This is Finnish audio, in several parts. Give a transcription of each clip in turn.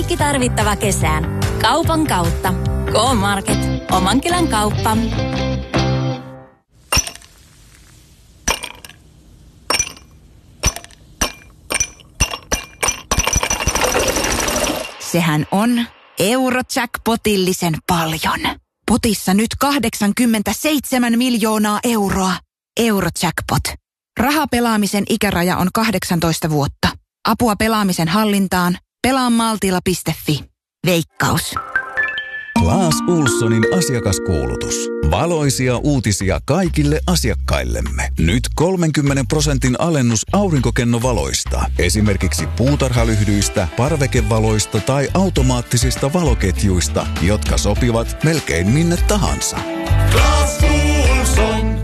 kaikki tarvittava kesään. Kaupan kautta. K-Market. Oman kylän kauppa. Sehän on Eurojackpotillisen paljon. Potissa nyt 87 miljoonaa euroa. Eurojackpot. Rahapelaamisen ikäraja on 18 vuotta. Apua pelaamisen hallintaan. Pelaamaltilla.fi. Veikkaus. Claes Ohlsonin asiakaskuulutus. Valoisia uutisia kaikille asiakkaillemme. Nyt 30% alennus aurinkokennovaloista. Esimerkiksi puutarhalyhdyistä, parvekevaloista tai automaattisista valoketjuista, jotka sopivat melkein minne tahansa. Claes Ohlson.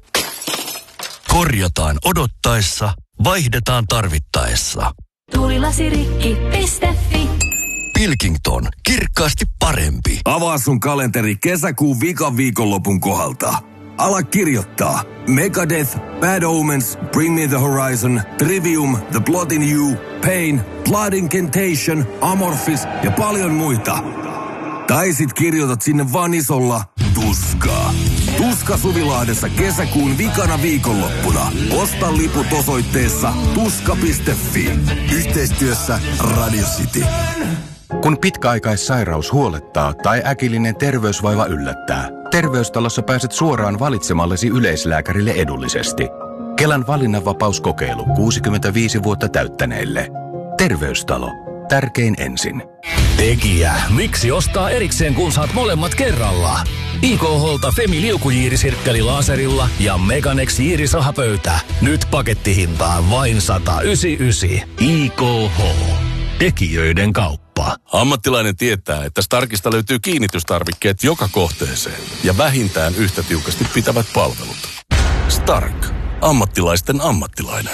Korjataan odottaessa, vaihdetaan tarvittaessa. Tuulilasirikki.fi. Pilkington. Kirkkaasti parempi. Avaa sun kalenteri kesäkuun vikan viikonlopun kohdalta. Ala kirjoittaa Megadeth, Bad Omens, Bring Me the Horizon, Trivium, The Blood in You, Pain, Blood Incantation, Amorphis ja paljon muita. Tai sit kirjoitat sinne vaan isolla Tuska. Tuska Suvilahdessa kesäkuun vikana viikonloppuna. Osta liput osoitteessa tuska.fi. Yhteistyössä Radio City. Kun pitkäaikaissairaus huolettaa tai äkillinen terveysvaiva yllättää, Terveystalossa pääset suoraan valitsemallesi yleislääkärille edullisesti. Kelan valinnanvapauskokeilu 65 vuotta täyttäneille. Terveystalo. Tärkein ensin. Tekijä. Miksi ostaa erikseen, kun saat molemmat kerralla? IKH:lta Femi liukujiirisirkkeli laserilla ja Meganex jiirisahapöytä. Nyt pakettihintaan vain 199. IKH. Tekijöiden kauppa. Ammattilainen tietää, että Starkista löytyy kiinnitystarvikkeet joka kohteeseen ja vähintään yhtä tiukasti pitävät palvelut. Stark. Ammattilaisten ammattilainen.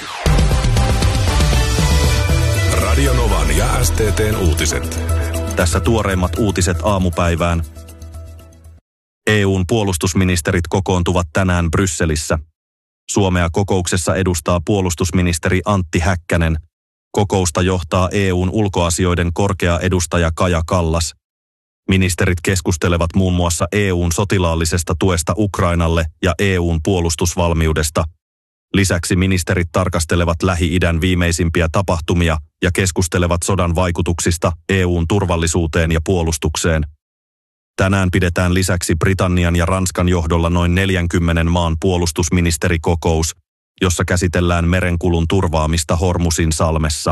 Radio Novan ja STT:n uutiset. Tässä tuoreimmat uutiset aamupäivään. EU:n puolustusministerit kokoontuvat tänään Brysselissä. Suomea kokouksessa edustaa puolustusministeri Antti Häkkänen. Kokousta johtaa EU:n ulkoasioiden korkea edustaja Kaja Kallas. Ministerit keskustelevat muun muassa EU:n sotilaallisesta tuesta Ukrainalle ja EU:n puolustusvalmiudesta. Lisäksi ministerit tarkastelevat Lähi-idän viimeisimpiä tapahtumia ja keskustelevat sodan vaikutuksista EU:n turvallisuuteen ja puolustukseen. Tänään pidetään lisäksi Britannian ja Ranskan johdolla noin 40 maan puolustusministerikokous, jossa käsitellään merenkulun turvaamista Hormusin salmessa.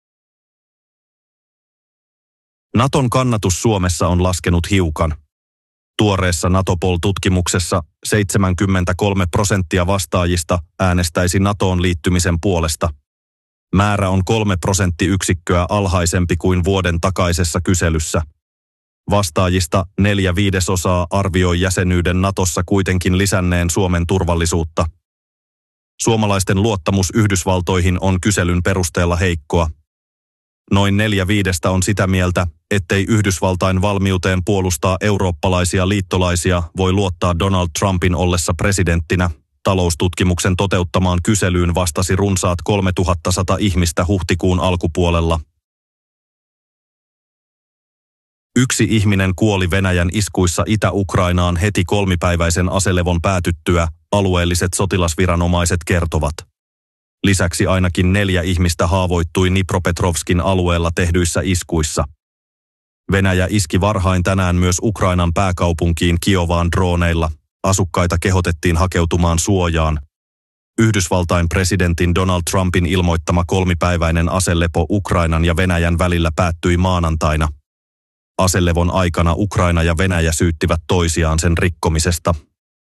Naton kannatus Suomessa on laskenut hiukan. Tuoreessa Natopol-tutkimuksessa 73% vastaajista äänestäisi NATOon liittymisen puolesta. Määrä on 3 prosenttiyksikköä alhaisempi kuin vuoden takaisessa kyselyssä. Vastaajista 4/5 arvioi jäsenyyden NATOssa kuitenkin lisänneen Suomen turvallisuutta. Suomalaisten luottamus Yhdysvaltoihin on kyselyn perusteella heikkoa. Noin 4/5 on sitä mieltä, ettei Yhdysvaltain valmiuteen puolustaa eurooppalaisia liittolaisia voi luottaa Donald Trumpin ollessa presidenttinä. Taloustutkimuksen toteuttamaan kyselyyn vastasi runsaat 3100 ihmistä huhtikuun alkupuolella. 1 ihminen kuoli Venäjän iskuissa Itä-Ukrainaan heti 3-päiväisen aselevon päätyttyä, alueelliset sotilasviranomaiset kertovat. Lisäksi ainakin 4 ihmistä haavoittui Dnipropetrovskin alueella tehdyissä iskuissa. Venäjä iski varhain tänään myös Ukrainan pääkaupunkiin Kiovaan drooneilla. Asukkaita kehotettiin hakeutumaan suojaan. Yhdysvaltain presidentin Donald Trumpin ilmoittama 3-päiväinen aselepo Ukrainan ja Venäjän välillä päättyi maanantaina. Aselevon aikana Ukraina ja Venäjä syyttivät toisiaan sen rikkomisesta.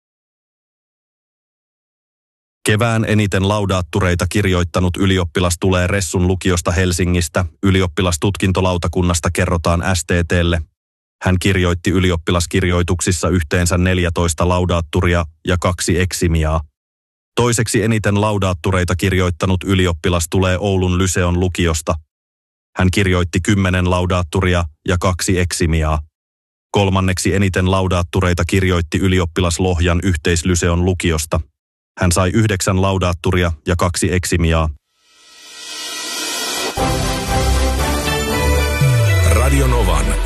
Kevään eniten laudaattureita kirjoittanut ylioppilas tulee Ressun lukiosta Helsingistä. Ylioppilastutkintolautakunnasta kerrotaan STT:lle. Hän kirjoitti ylioppilaskirjoituksissa yhteensä 14 laudaatturia ja 2 eksimiaa. Toiseksi eniten laudaattureita kirjoittanut ylioppilas tulee Oulun Lyseon lukiosta. Hän kirjoitti 10 laudaatturia ja 2 eksimiaa. Kolmanneksi eniten laudaattureita kirjoitti ylioppilas Lohjan yhteislyseon lukiosta. Hän sai 9 laudaatturia ja 2 eksimiaa. Radio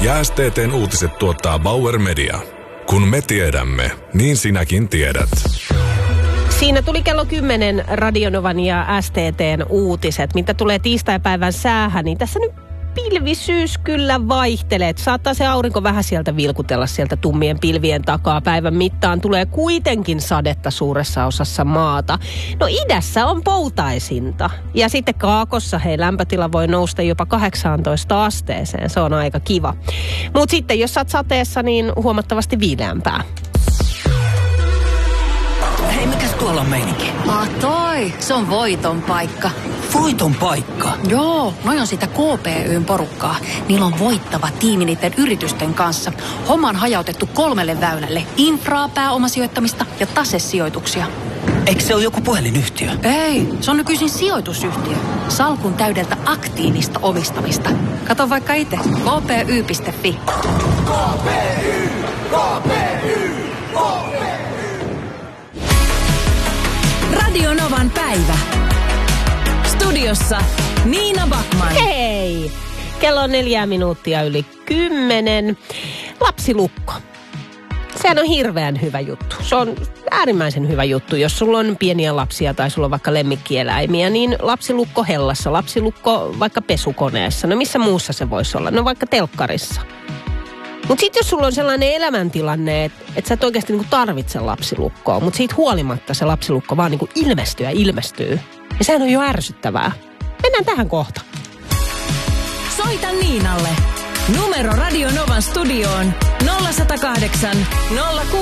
ja STT:n uutiset tuottaa Bauer Media. Kun me tiedämme, niin sinäkin tiedät. Siinä tuli kello 10 Radionovan ja STT:n uutiset. Mitä tulee tiistaipäivän säähän, niin tässä nyt pilvisyys kyllä vaihtelee. Saattaa se aurinko vähän sieltä vilkutella sieltä tummien pilvien takaa. Päivän mittaan tulee kuitenkin sadetta suuressa osassa maata. No idässä on poutaisinta. Ja sitten kaakossa lämpötila voi nousta jopa 18 asteeseen. Se on aika kiva. Mutta sitten jos sä oot sateessa, niin huomattavasti viileämpää. Hei, mikäs tuolla on meininki? Toi, se on voiton paikka. Voiton paikka? Joo, noi on sitä KPY:n porukkaa. Niillä on voittava tiimi niiden yritysten kanssa. Homma on hajautettu 3 väylälle. Infraa, pääomasijoittamista ja tasesijoituksia. Eikö se ole joku puhelinyhtiö? Ei, se on nykyisin sijoitusyhtiö. Salkun täydeltä aktiivista omistamista. Kato vaikka itse. kpy.fi. KPY! KPY! KPY! Radionovan päivä. Studiossa Niina Backman. Hei! Kello on 4 minuuttia yli 10. Lapsilukko. Sehän on hirveän hyvä juttu. Se on äärimmäisen hyvä juttu. Jos sulla on pieniä lapsia tai sulla on vaikka lemmikkieläimiä, niin lapsilukko hellassa, lapsilukko vaikka pesukoneessa. No missä muussa se voisi olla? No vaikka telkkarissa. Mutta sitten jos sulla on sellainen elämäntilanne, että sä et oikeasti niinku tarvitse lapsilukkoa, mutta siitä huolimatta se lapsilukko vaan niinku ilmestyy. Ja sehän on jo ärsyttävää. Mennään tähän kohta. Soita Niinalle. Numero Radionovan studioon 0108 06